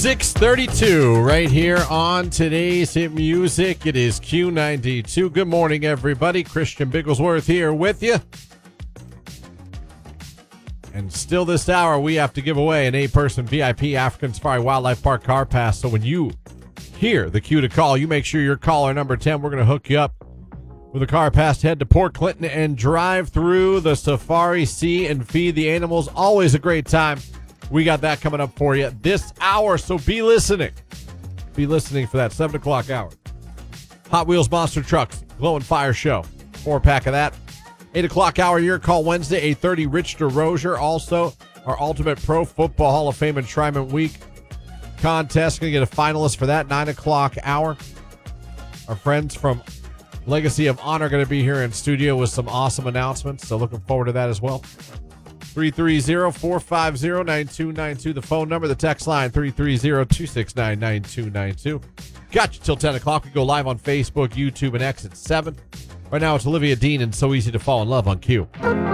6:32 right here on today's Hit Music. It is Q92. Good morning, everybody. Christian Bigglesworth here with you. And still this hour, we have to give away an 8-person VIP African Safari Wildlife Park car pass. So when you hear the cue to call, you make sure you're caller number 10. We're going to hook you up with a car pass to head to Port Clinton and drive through the safari, see and feed the animals. Always a great time. We got that coming up for you this hour, so be listening. Be listening for that 7 o'clock hour. Hot Wheels Monster Trucks, Glow and Fire Show. 4-pack of that. 8 o'clock hour, your call Wednesday, 8:30, Rich DeRozier. Also, our Ultimate Pro Football Hall of Fame Enshrinement Week contest. Going to get a finalist for that, 9 o'clock hour. Our friends from Legacy of Honor going to be here in studio with some awesome announcements, so looking forward to that as well. 330-450-9292. The phone number, the text line, 330-269-9292. Got you till 10 o'clock. We go live on Facebook, YouTube, and X at 7. Right now, it's Olivia Dean and So Easy to Fall in Love on Q.